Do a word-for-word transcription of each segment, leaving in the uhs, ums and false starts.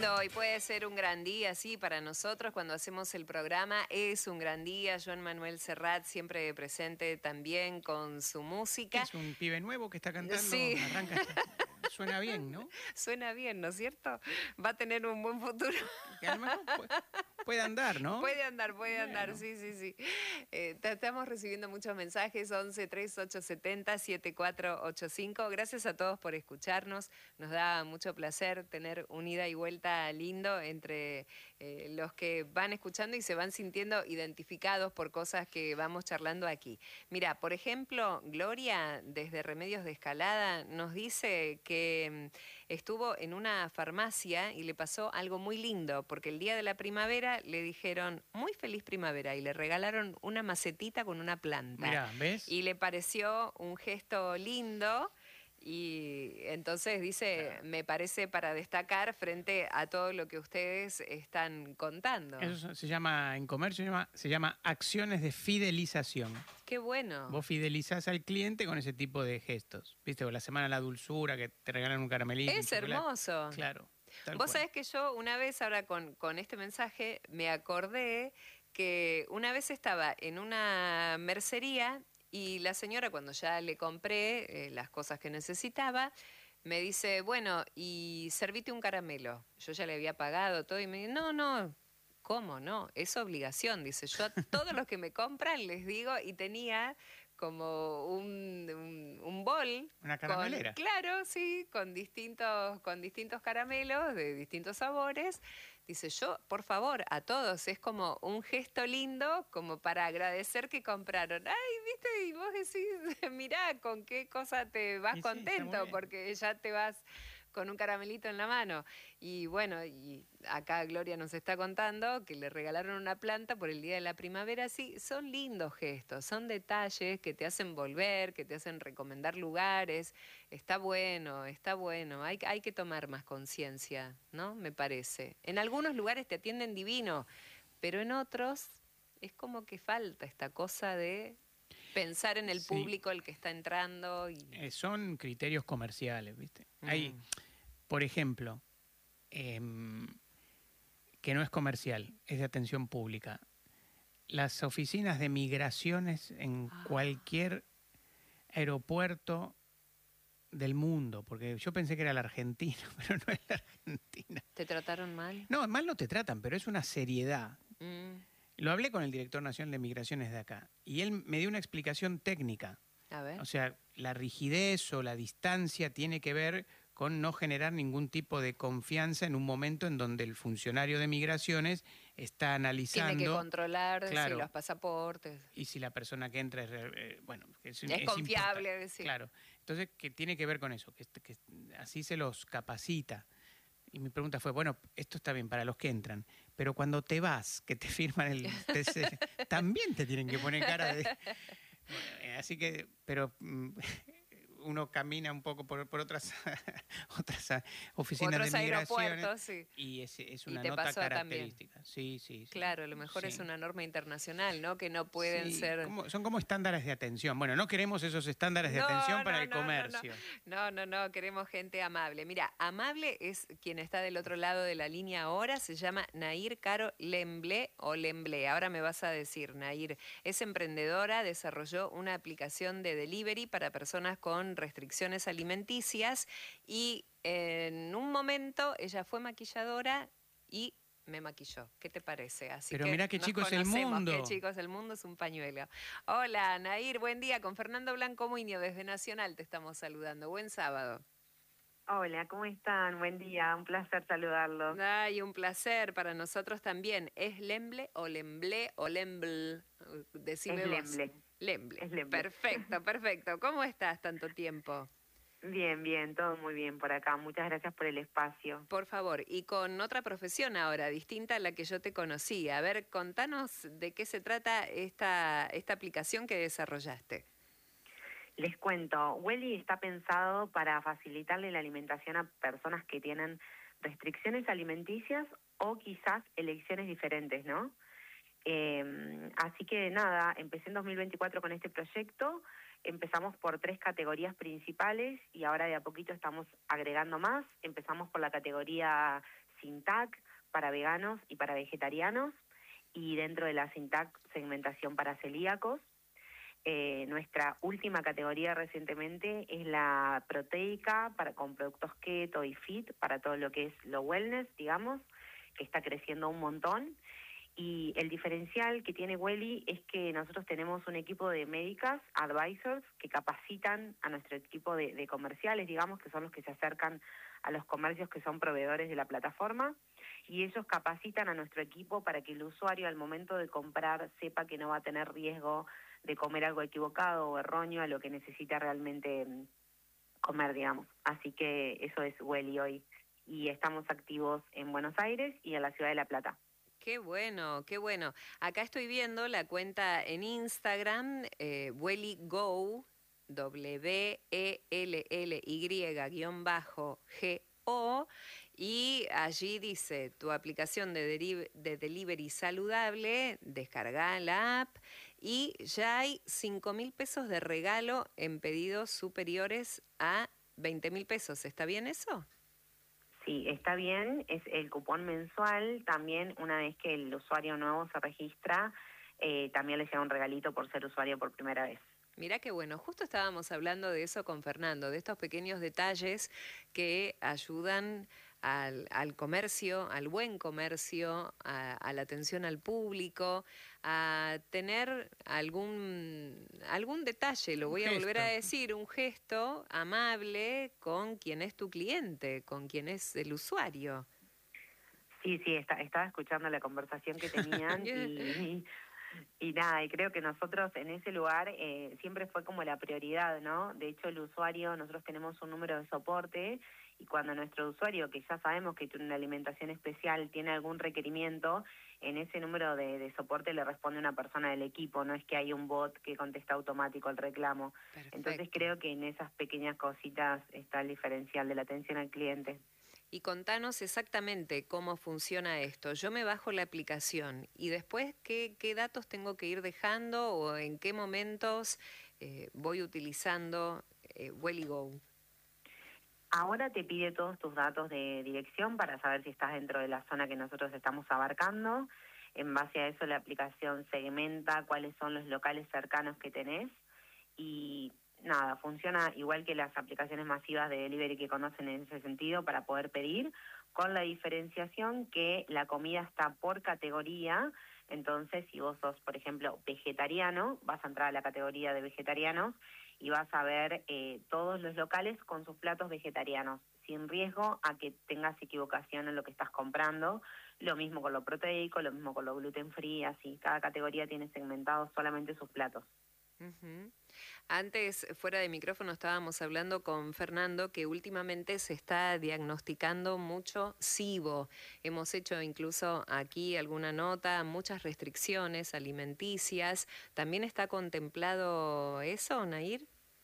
lindo y puede ser un gran día, sí, para nosotros cuando hacemos el programa es un gran día. Joan Manuel Serrat siempre presente también con su música. Es un pibe nuevo que está cantando, sí. arranca, suena bien, ¿no? Suena bien, ¿no es cierto? Va a tener un buen futuro. Que a lo mejor puede, puede andar, ¿no? Puede andar, puede bueno. andar, sí, sí, sí. Eh, estamos recibiendo muchos mensajes, once, treinta y ocho, setenta, setenta y cuatro ochenta y cinco. Gracias a todos por escucharnos. Nos da mucho placer tener un ida y vuelta lindo entre eh, los que van escuchando y se van sintiendo identificados por cosas que vamos charlando aquí. Mira, por ejemplo, Gloria, desde Remedios de Escalada, nos dice que mm, estuvo en una farmacia y le pasó algo muy lindo, porque el día de la primavera le dijeron muy feliz primavera y le regalaron una macetita con una planta. Mirá, ¿ves? Y le pareció un gesto lindo. Y entonces dice, claro, me parece para destacar frente a todo lo que ustedes están contando. Eso se llama, en comercio se llama, se llama acciones de fidelización. Qué bueno. Vos fidelizás al cliente con ese tipo de gestos. ¿Viste? O la semana de la dulzura, que te regalan un caramelito. Es hermoso. Claro. Vos sabés que yo una vez, ahora con, con este mensaje, me acordé que una vez estaba en una mercería y la señora, cuando ya le compré eh, las cosas que necesitaba, me dice, bueno, y servite un caramelo. Yo ya le había pagado todo y me dice, no, no, ¿cómo no? Es obligación. Dice, yo a todos los que me compran les digo, y tenía como un, un, un bol. Una caramelera. Con, claro, sí, con distintos, con distintos caramelos de distintos sabores. Dice, yo, por favor, a todos, es como un gesto lindo, como para agradecer que compraron. Ay, viste, y vos decís, mirá, con qué cosa te vas y contento, sí, porque ya te vas con un caramelito en la mano. Y bueno, y acá Gloria nos está contando que le regalaron una planta por el día de la primavera. Sí, son lindos gestos, son detalles que te hacen volver, que te hacen recomendar lugares. Está bueno, está bueno. Hay, hay que tomar más conciencia, ¿no? Me parece. En algunos lugares te atienden divino, pero en otros es como que falta esta cosa de pensar en el sí. público, el que está entrando. Y... Eh, son criterios comerciales, ¿viste? Mm. Hay, por ejemplo, eh, que no es comercial, es de atención pública. Las oficinas de migraciones en ah. cualquier aeropuerto del mundo, porque yo pensé que era la Argentina, pero no es la Argentina. ¿Te trataron mal? No, mal no te tratan, pero es una seriedad. Mm. Lo hablé con el director nacional de migraciones de acá y él me dio una explicación técnica. A ver. O sea, la rigidez o la distancia tiene que ver con no generar ningún tipo de confianza en un momento en donde el funcionario de migraciones está analizando... Tiene que controlar, claro, sí, los pasaportes. Y si la persona que entra es... Eh, bueno, es, es, es confiable. Sí. Claro. Entonces, ¿qué tiene que ver con eso? Que, que así se los capacita. Y mi pregunta fue, bueno, esto está bien para los que entran, pero cuando te vas, que te firman el T C, también te tienen que poner cara de... Bueno, así que, pero uno camina un poco por, por otras otras oficinas otros de migraciones sí. y es, es una nota característica. Sí, sí, sí. Claro, a lo mejor sí. es una norma internacional, ¿no? Que no pueden sí, ser... como, son como estándares de atención. Bueno, no queremos esos estándares de no, atención no, para el no, comercio. No no. no, no, no, queremos gente amable. Mira, amable es quien está del otro lado de la línea ahora, se llama Nair Caro Lemblé o Lemblé. Ahora me vas a decir, Nair. Es emprendedora, desarrolló una aplicación de delivery para personas con restricciones alimenticias y en un momento ella fue maquilladora y me maquilló. ¿Qué te parece? Así Pero que mirá qué chico es el mundo. Qué chico es el mundo, es un pañuelo. Hola, Nair, buen día. Con Fernando Blanco Muñoz desde Nacional te estamos saludando. Buen sábado. Hola, ¿cómo están? Buen día, un placer saludarlos. Ay, un placer para nosotros también. ¿Es Lemble o Lemblé o Lemble? Decime es vos. Lemble. Lemble. Es Lemble. Perfecto, perfecto. ¿Cómo estás tanto tiempo? Bien, bien, todo muy bien por acá. Muchas gracias por el espacio. Por favor, y con otra profesión ahora, distinta a la que yo te conocía. A ver, contanos de qué se trata esta, esta aplicación que desarrollaste. Les cuento, Welly está pensado para facilitarle la alimentación a personas que tienen restricciones alimenticias o quizás elecciones diferentes, ¿no? Eh, así que nada, empecé en dos mil veinticuatro con este proyecto, empezamos por tres categorías principales y ahora de a poquito estamos agregando más. Empezamos por la categoría sin T A C para veganos y para vegetarianos, y dentro de la sin T A C segmentación para celíacos. Eh, nuestra última categoría recientemente es la proteica para, con productos keto y fit para todo lo que es lo wellness, digamos, que está creciendo un montón. Y el diferencial que tiene Welly es que nosotros tenemos un equipo de médicas, advisors, que capacitan a nuestro equipo de, de comerciales, digamos, que son los que se acercan a los comercios que son proveedores de la plataforma, y ellos capacitan a nuestro equipo para que el usuario al momento de comprar sepa que no va a tener riesgo de comer algo equivocado o erróneo a lo que necesita realmente comer, digamos. Así que eso es Welly hoy. Y estamos activos en Buenos Aires y en la ciudad de La Plata. Qué bueno, qué bueno. Acá estoy viendo la cuenta en Instagram, eh, WellyGo, W E L L Y guión bajo G O, y allí dice, tu aplicación de, deri- de delivery saludable, descarga la app y ya hay cinco mil pesos de regalo en pedidos superiores a veinte mil pesos. ¿Está bien eso? Sí, está bien, es el cupón mensual. También una vez que el usuario nuevo se registra, eh, también le llega un regalito por ser usuario por primera vez. Mirá qué bueno, justo estábamos hablando de eso con Fernando, de estos pequeños detalles que ayudan al, al comercio, al buen comercio, a, a la atención al público, a tener algún, algún detalle, lo Un voy a volver a gesto. decir, un gesto amable con quien es tu cliente, con quien es el usuario. Sí, sí, está, estaba escuchando la conversación que tenían y, y nada, y creo que nosotros en ese lugar eh, siempre fue como la prioridad, ¿no? De hecho, el usuario, nosotros tenemos un número de soporte y cuando nuestro usuario, que ya sabemos que tiene una alimentación especial, tiene algún requerimiento, en ese número de, de soporte le responde una persona del equipo, no es que hay un bot que contesta automático el reclamo. Perfecto. Entonces creo que en esas pequeñas cositas está el diferencial de la atención al cliente. Y contanos exactamente cómo funciona esto. Yo me bajo la aplicación y después, ¿qué, qué datos tengo que ir dejando o en qué momentos eh, voy utilizando eh, WellyGo? Ahora te pide todos tus datos de dirección para saber si estás dentro de la zona que nosotros estamos abarcando. En base a eso la aplicación segmenta cuáles son los locales cercanos que tenés y nada, funciona igual que las aplicaciones masivas de delivery que conocen en ese sentido para poder pedir, con la diferenciación que la comida está por categoría. Entonces, si vos sos, por ejemplo, vegetariano, vas a entrar a la categoría de vegetarianos y vas a ver eh, todos los locales con sus platos vegetarianos, sin riesgo a que tengas equivocación en lo que estás comprando. Lo mismo con lo proteico, lo mismo con lo gluten free, así. Cada categoría tiene segmentados solamente sus platos. Uh-huh. Antes, fuera de micrófono, estábamos hablando con Fernando que últimamente se está diagnosticando mucho SIBO. Hemos hecho incluso aquí alguna nota, muchas restricciones alimenticias. ¿También está contemplado eso, Nair?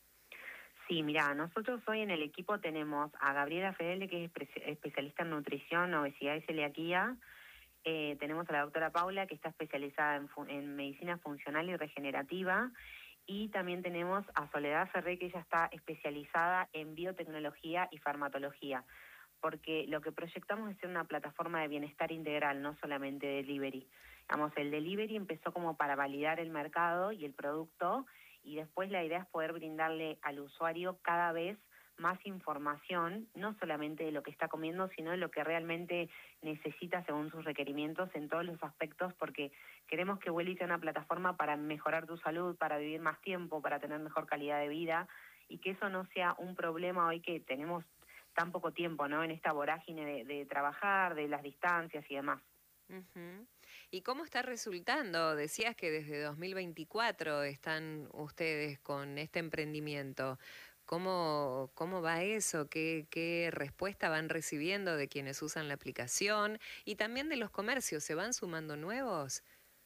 Sí, mira, nosotros hoy en el equipo tenemos a Gabriela Fedele, que es espe- especialista en nutrición, obesidad y celiaquía. Eh, tenemos a la doctora Paula, que está especializada en, fu- en medicina funcional y regenerativa. Y también tenemos a Soledad Ferré, que ella está especializada en biotecnología y farmacología, porque lo que proyectamos es ser una plataforma de bienestar integral, no solamente delivery. Digamos, el delivery empezó como para validar el mercado y el producto, y después la idea es poder brindarle al usuario cada vez más información, no solamente de lo que está comiendo, sino de lo que realmente necesita según sus requerimientos en todos los aspectos, porque queremos que Welly sea una plataforma para mejorar tu salud, para vivir más tiempo, para tener mejor calidad de vida, y que eso no sea un problema hoy que tenemos tan poco tiempo, ¿no? En esta vorágine de, de trabajar, de las distancias y demás. Uh-huh. ¿Y cómo está resultando? Decías que desde dos mil veinticuatro están ustedes con este emprendimiento. ¿Cómo, cómo va eso? ¿Qué, qué respuesta van recibiendo de quienes usan la aplicación? Y también de los comercios, ¿se van sumando nuevos?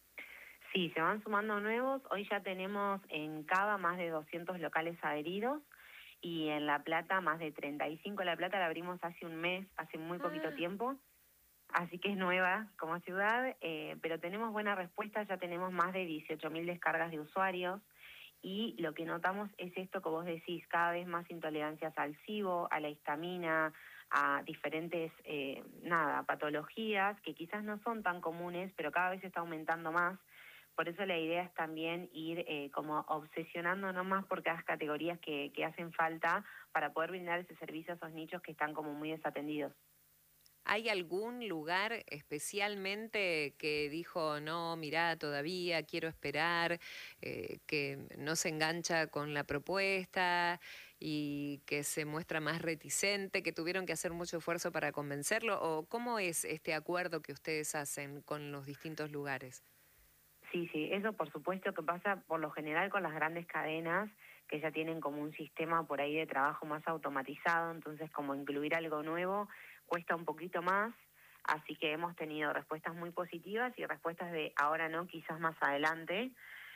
Sí, se van sumando nuevos. Hoy ya tenemos en Cava más de doscientos locales adheridos y en La Plata más de treinta y cinco. La Plata la abrimos hace un mes, hace muy poquito Ah. tiempo. Así que es nueva como ciudad, eh, pero tenemos buena respuesta, ya tenemos más de dieciocho mil descargas de usuarios y lo que notamos es esto que vos decís, cada vez más intolerancias al SIBO, a la histamina, a diferentes, eh, nada, patologías que quizás no son tan comunes, pero cada vez está aumentando más. Por eso la idea es también ir eh, como obsesionándonos más por cada categorías que, que hacen falta para poder brindar ese servicio a esos nichos que están como muy desatendidos. ¿Hay algún lugar especialmente que dijo, no, mirá, todavía quiero esperar, eh, que no se engancha con la propuesta y que se muestra más reticente, que tuvieron que hacer mucho esfuerzo para convencerlo? ¿O cómo es este acuerdo que ustedes hacen con los distintos lugares? Sí, sí, eso por supuesto que pasa por lo general con las grandes cadenas que ya tienen como un sistema por ahí de trabajo más automatizado, entonces como incluir algo nuevo cuesta un poquito más, así que hemos tenido respuestas muy positivas y respuestas de ahora no, quizás más adelante,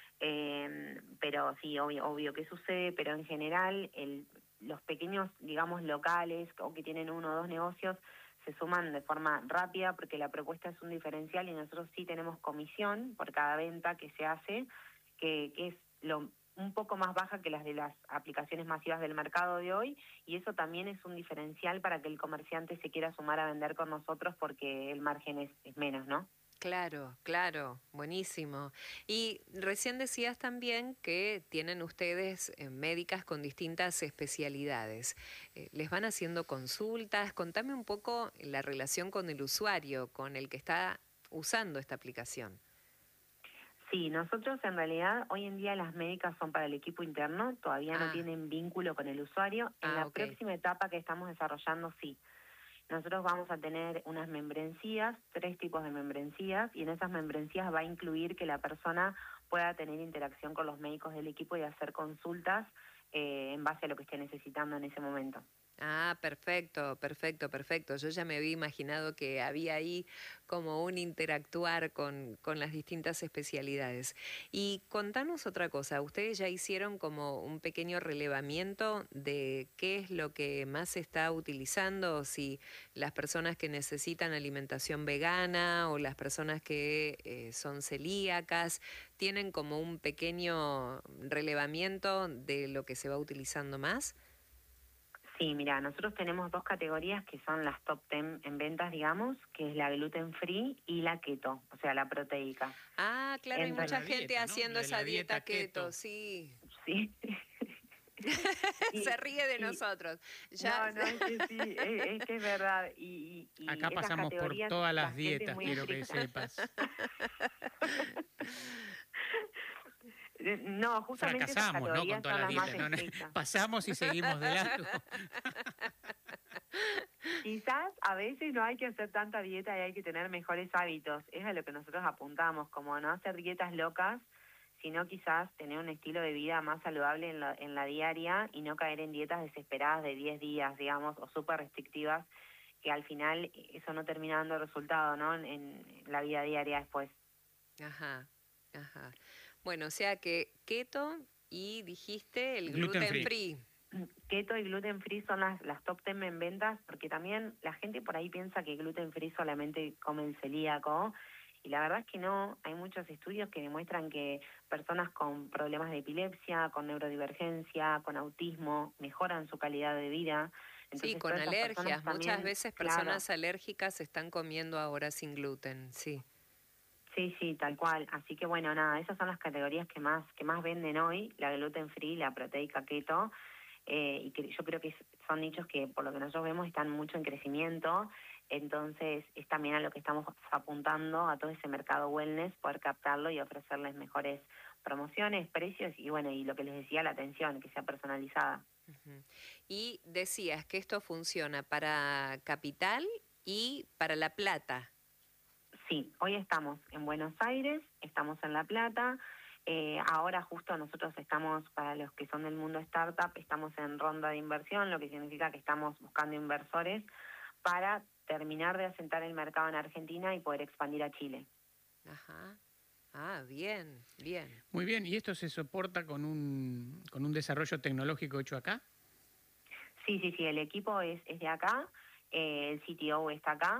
eh, pero sí, obvio, obvio que sucede, pero en general el, los pequeños, digamos, locales o que tienen uno o dos negocios se suman de forma rápida porque la propuesta es un diferencial y nosotros sí tenemos comisión por cada venta que se hace, que, que es lo un poco más baja que las de las aplicaciones masivas del mercado de hoy, y eso también es un diferencial para que el comerciante se quiera sumar a vender con nosotros porque el margen es, es menos, ¿no? Claro, claro, buenísimo. Y recién decías también que tienen ustedes eh, médicas con distintas especialidades. Eh, ¿Les van haciendo consultas? Contame un poco la relación con el usuario, con el que está usando esta aplicación. Sí, nosotros en realidad hoy en día las médicas son para el equipo interno, todavía no Ah, tienen vínculo con el usuario. En ah, la ok. próxima etapa que estamos desarrollando, sí. Nosotros vamos a tener unas membresías, tres tipos de membresías, y en esas membresías va a incluir que la persona pueda tener interacción con los médicos del equipo y hacer consultas eh, en base a lo que esté necesitando en ese momento. Ah, perfecto, perfecto, perfecto. Yo ya me había imaginado que había ahí como un interactuar con, con las distintas especialidades. Y contanos otra cosa, ustedes ya hicieron como un pequeño relevamiento de qué es lo que más se está utilizando, si las personas que necesitan alimentación vegana o las personas que eh, son celíacas, tienen como un pequeño relevamiento de lo que se va utilizando más. Sí, mira, nosotros tenemos dos categorías que son las top ten en ventas, digamos, que es la gluten free y la keto, o sea, la proteica. Ah, claro, hay En mucha La realidad, gente dieta, ¿no? haciendo Lo de la esa dieta dieta keto, keto. sí. sí. Se y, ríe de y, nosotros. Ya. no, no, es que sí, es, es que es verdad. Y, y, y Acá esas pasamos por categorías, todas la las gente es dietas, muy quiero que estricta. sepas. No, justamente esas Fracasamos, ¿no? Con categorías todas son las las más dietas. ¿No? estrictas. Pasamos y seguimos de largo. Quizás a veces no hay que hacer tanta dieta y hay que tener mejores hábitos. Es a lo que nosotros apuntamos, como no hacer dietas locas, sino quizás tener un estilo de vida más saludable en la, en la diaria y no caer en dietas desesperadas de diez días, digamos, o súper restrictivas, que al final eso no termina dando resultado, ¿no? En, en la vida diaria después. Ajá, ajá. Bueno, o sea que keto y dijiste el Gluten gluten free. free. Keto y gluten free son las, las top ten en ventas, porque también la gente por ahí piensa que gluten free solamente comen celíaco, y la verdad es que no. Hay muchos estudios que demuestran que personas con problemas de epilepsia, con neurodivergencia, con autismo, mejoran su calidad de vida. Sí, Entonces con todas esas personas alergias. Muchas también, veces claro, personas alérgicas están comiendo ahora sin gluten, sí. sí, sí, tal cual. Así que bueno, nada, esas son las categorías que más que más venden hoy, la gluten free, la proteica keto. Eh, y que yo creo que son nichos que por lo que nosotros vemos están mucho en crecimiento, entonces es también a lo que estamos apuntando a todo ese mercado wellness, poder captarlo y ofrecerles mejores promociones, precios y bueno, y lo que les decía, la atención, que sea personalizada. Ujú. Y decías que esto funciona para Capital y para La Plata. Sí, hoy estamos en Buenos Aires, estamos en La Plata. Eh, ahora justo nosotros estamos, para los que son del mundo startup, estamos en ronda de inversión, lo que significa que estamos buscando inversores para terminar de asentar el mercado en Argentina y poder expandir a Chile. Ajá. Ah, bien, bien. Muy bien, ¿y esto se soporta con un, con un desarrollo tecnológico hecho acá? Sí, sí, sí, el equipo es, es de acá, eh, el C T O está acá,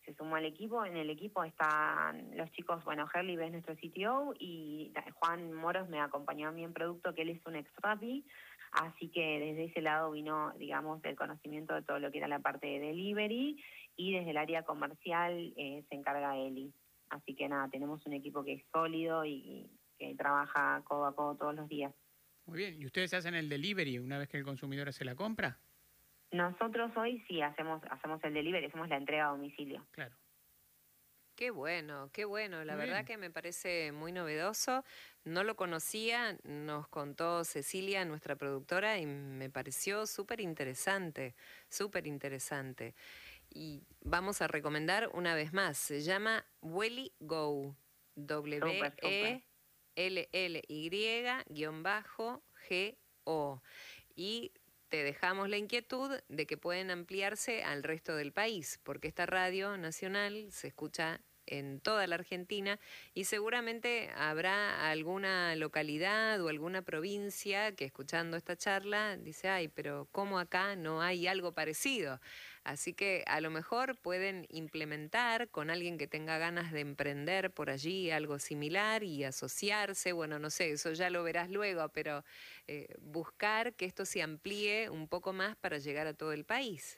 se sumó al equipo. En el equipo están los chicos, bueno, Herli es nuestro C T O y Juan Moros me acompañó a mí en producto, que él es un ex-Rappi, así que desde ese lado vino, digamos, el conocimiento de todo lo que era la parte de delivery, y desde el área comercial eh, se encarga Eli. Así que nada, tenemos un equipo que es sólido y, y que trabaja codo a codo todos los días. Muy bien, ¿y ustedes hacen el delivery una vez que el consumidor hace la compra? Nosotros hoy sí hacemos hacemos el delivery, hacemos la entrega a domicilio. Claro. Qué bueno, qué bueno. La Muy verdad bien. que me parece muy novedoso. No lo conocía, nos contó Cecilia, nuestra productora, y me pareció súper interesante, súper interesante. Y vamos a recomendar una vez más. Se llama Welly Go. W E L L Y guión bajo G O. Y te dejamos la inquietud de que pueden ampliarse al resto del país, porque esta radio nacional se escucha en toda la Argentina y seguramente habrá alguna localidad o alguna provincia que escuchando esta charla dice, ay, pero ¿cómo acá no hay algo parecido? Así que a lo mejor pueden implementar con alguien que tenga ganas de emprender por allí algo similar y asociarse, bueno, no sé, eso ya lo verás luego, pero eh, buscar que esto se amplíe un poco más para llegar a todo el país.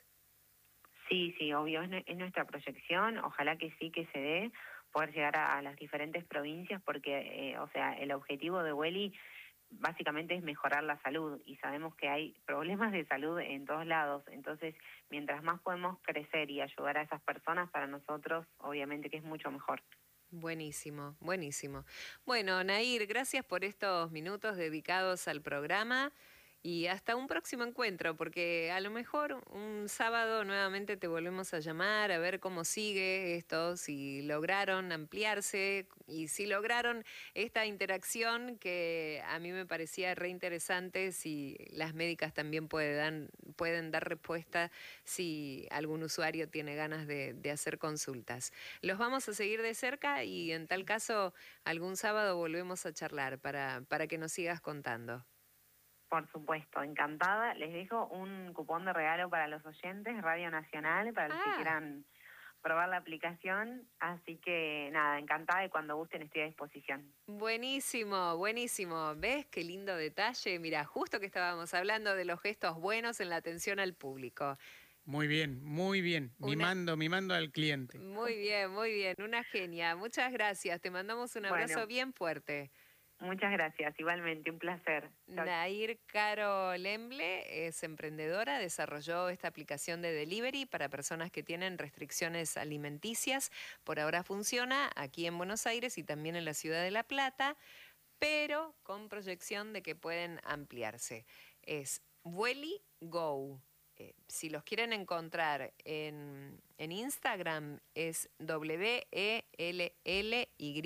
Sí, sí, obvio, es, es nuestra proyección, ojalá que sí que se dé, poder llegar a, a las diferentes provincias, porque, eh, o sea, el objetivo de Welly básicamente es mejorar la salud, y sabemos que hay problemas de salud en todos lados, entonces, mientras más podemos crecer y ayudar a esas personas, para nosotros, obviamente que es mucho mejor. Buenísimo, buenísimo. Bueno, Nair, gracias por estos minutos dedicados al programa. Y hasta un próximo encuentro, porque a lo mejor un sábado nuevamente te volvemos a llamar a ver cómo sigue esto, si lograron ampliarse y si lograron esta interacción que a mí me parecía re interesante, si las médicas también pueden, pueden dar respuesta si algún usuario tiene ganas de, de hacer consultas. Los vamos a seguir de cerca y en tal caso algún sábado volvemos a charlar para, para que nos sigas contando. Por supuesto, encantada. Les dejo un cupón de regalo para los oyentes, Radio Nacional, para los ah. que quieran probar la aplicación. Así que nada, encantada, y cuando gusten estoy a disposición. Buenísimo, buenísimo. ¿Ves qué lindo detalle? Mira, justo que estábamos hablando de los gestos buenos en la atención al público. Muy bien, muy bien. Una... Mimando, mimando al cliente. Muy bien, muy bien. Una genia. Muchas gracias. Te mandamos un abrazo bueno. bien fuerte. Muchas gracias, igualmente, un placer. Nair Caro Lemble es emprendedora, desarrolló esta aplicación de delivery para personas que tienen restricciones alimenticias. Por ahora funciona aquí en Buenos Aires y también en la ciudad de La Plata, pero con proyección de que pueden ampliarse. Es Welly Go. Eh, si los quieren encontrar en, en Instagram es W E L L Y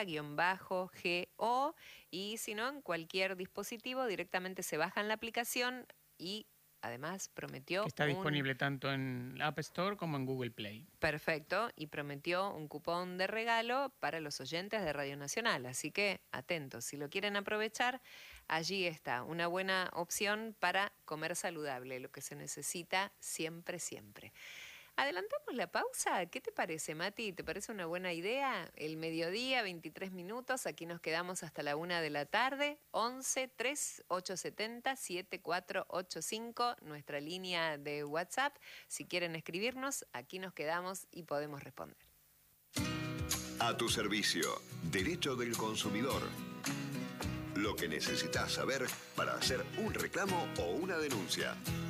G O, y si no, en cualquier dispositivo directamente se bajan la aplicación y además prometió... Que está un... disponible tanto en App Store como en Google Play. Perfecto, y prometió un cupón de regalo para los oyentes de Radio Nacional, así que atentos, si lo quieren aprovechar, allí está, una buena opción para comer saludable, lo que se necesita siempre, siempre. ¿Adelantamos la pausa? ¿Qué te parece, Mati? ¿Te parece una buena idea? El mediodía, veintitrés minutos, aquí nos quedamos hasta la una de la tarde, once, tres, ocho siete cero, siete cuatro ocho cinco, nuestra línea de WhatsApp. Si quieren escribirnos, aquí nos quedamos y podemos responder. A tu servicio, Derecho del Consumidor. Lo que necesitas saber para hacer un reclamo o una denuncia.